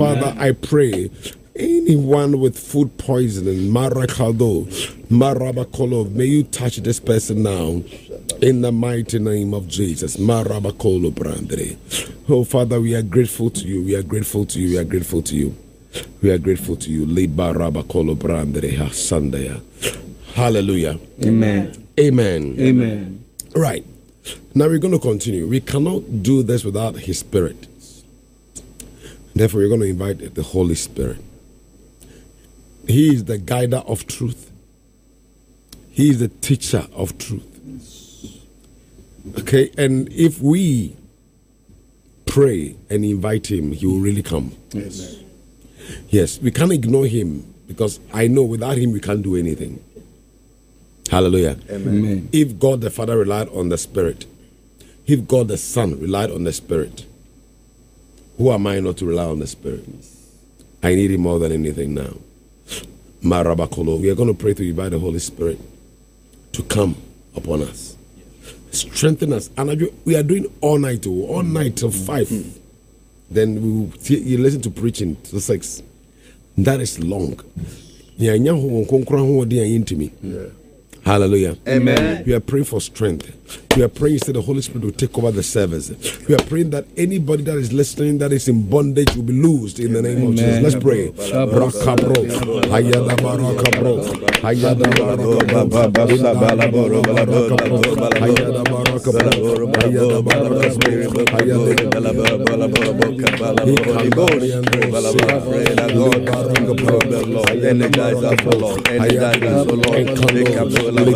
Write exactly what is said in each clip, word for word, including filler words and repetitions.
Father, I pray, anyone with food poisoning, Marakado, Marabakolo, may you touch this person now in the mighty name of Jesus. Marabakolo Brandre. Oh, Father, we are grateful to you. We are grateful to you. We are grateful to you. We are grateful to you. Libarabakolo Brandre Hasandaya. Hallelujah. Amen. Amen. Amen. Right. Now we're going to continue. We cannot do this without His Spirit. Therefore, we're going to invite the Holy Spirit. He is the guider of truth. He is the teacher of truth. Okay, and if we pray and invite Him, He will really come. Yes. Yes, we can't ignore Him because I know without Him we can't do anything. Hallelujah. Amen. If God the Father relied on the Spirit, if God the Son relied on the Spirit, who am I not to rely on the Spirit? I need Him more than anything now. Marabakolo. We are going to pray to invite the Holy Spirit to come upon us, strengthen us. And we are doing all night, all night till five. Then we will see, you listen to preaching till six. That is long. Yeah. Hallelujah. Amen. We are praying for strength. We are praying that the Holy Spirit will take over the service. We are praying that anybody that is listening that is in bondage will be loosed in the name Amen. Of Jesus. Let's pray. Rakabro. Hayada barakabro. Hayada barakabro. Hayada barakabro. Hayada barakabro. Energize us, Lord. Energize us, Lord. Make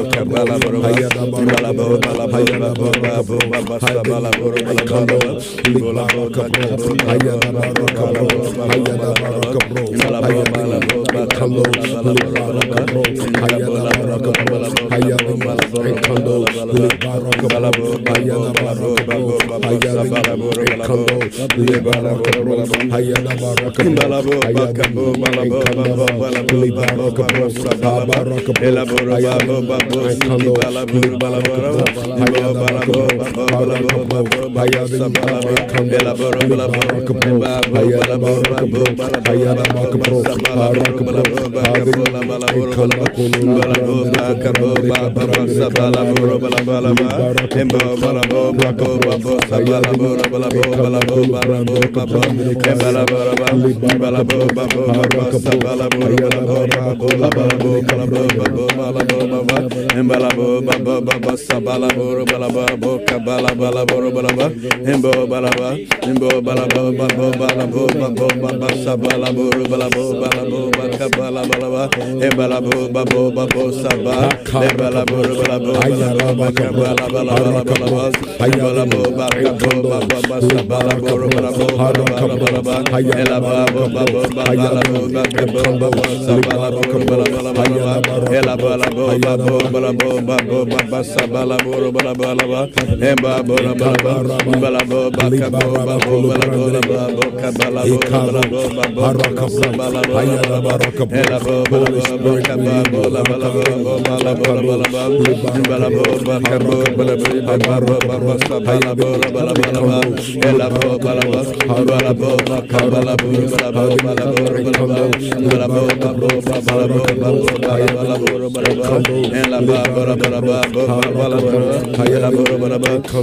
Embalabo baba baba sabala boro balaba boka bala bala boro balaba embo balaba embo balaba baba balabo baba baba sabala boro balabo balabo baka bala balaba embalabo babo babo sabala embalabo balabo balabo baka bala bala balaba embalabo baka baba baba sabala boro balabo balaba balaba elaba baba balabo baka baba sabala boro balaba elaba balabo babo balabo babo baba sabala boro balaba emba boro balaba balabo baka babo balabo balabo kabala balabo babo sabala hayala baraka elaba balabo baka babo balabo balabo balabo baka babo babo sabala boro balaba elaba balabo balabo baka balabo balabo balabo babo balabo babo balabo balabo elaba balabo balabo balabo